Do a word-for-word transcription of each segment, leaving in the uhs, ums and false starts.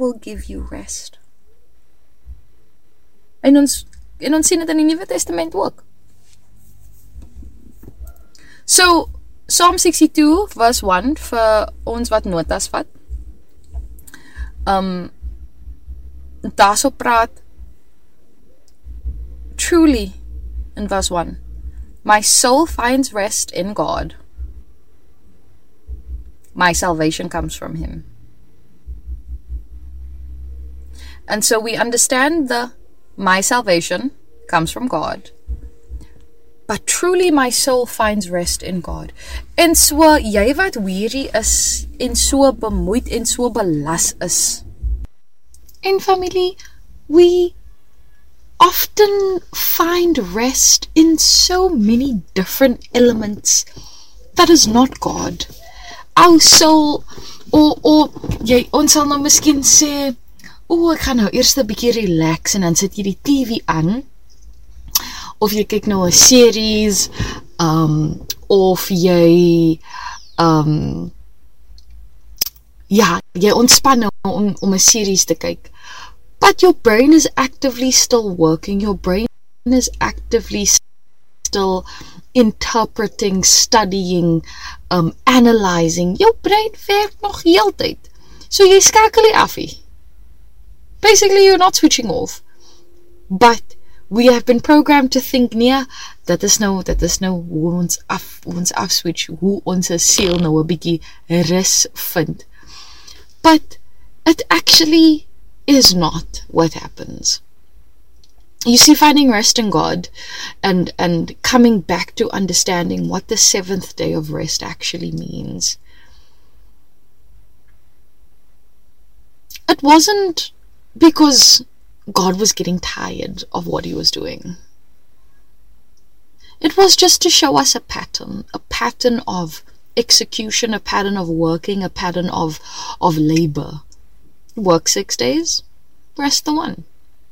will give you rest. En ons, en ons sien dit in die Nuwe Testament ook. So, Psalm sixty-two verse one, vir ons wat notas vat. Um, daar so praat, truly, in verse one, my soul finds rest in God. My salvation comes from Him. And so we understand the my salvation comes from God. But truly my soul finds rest in God. En so, jy wat weary is, en so bemoeid, en so belas is. En familie, we often find rest in so many different elements that is not God. Our soul, o, o, jy, ons sal nou miskien sê, o, ek gaan nou eerst 'n bietjie relax, en dan sit jy die T V aan, of jy kyk nou 'n series, um, of jy, um, ja, jy ontspan nou om, om 'n series te kyk. But your brain is actively still working, your brain is actively still interpreting, studying, um, analyzing. Jou brein werk nog heeltyd. So jy skakel nie af nie. Basically, you're not switching off. But we have been programmed to think, nee, dat is nou, dat is nou hoe ons af, hoe ons afswitch, hoe ons siel nou 'n bietjie rus vind. But it actually is not what happens. You see, finding rest in God and, and coming back to understanding what the seventh day of rest actually means. It wasn't because God was getting tired of what He was doing. It was just to show us a pattern, a pattern of execution, a pattern of working, a pattern of, of labor. Work six days, rest the one.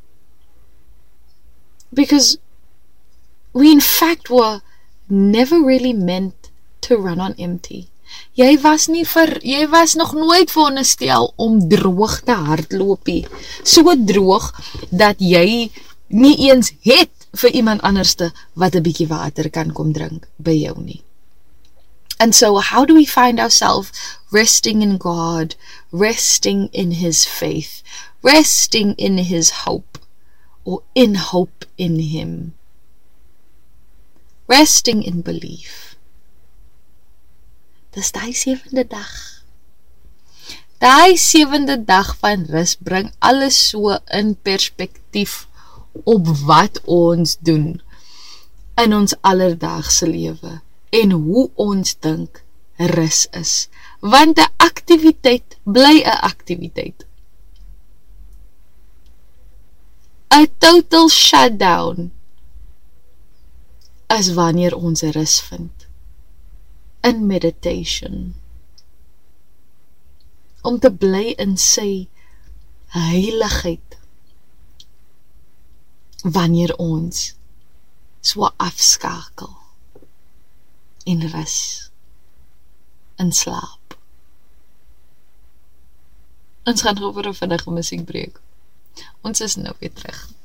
Because we in fact were never really meant to run on empty. Jy was nie vir, jy was nog nooit veronderstel om droog te hardloopie. So droog, dat jy nie eens het vir iemand anderste wat 'n bietjie water kan kom drink by jou nie. And so how do we find ourselves resting in God, resting in His faith, resting in His hope, or in hope in Him, resting in belief? Dis daai sewende dag. Daai sewende dag van rus bring alles so in perspektief op wat ons doen in ons alledaagse lewe en hoe ons dink rus is. Want 'n aktiwiteit bly 'n aktiwiteit. A total shutdown is wanneer ons rus vind. In meditation. Om te bly in sy heiligheid. Wanneer ons so afskakel en rus in slaap. Ons gaan gou vir 'n vinnige musiekbreek. Ons is nou weer terug.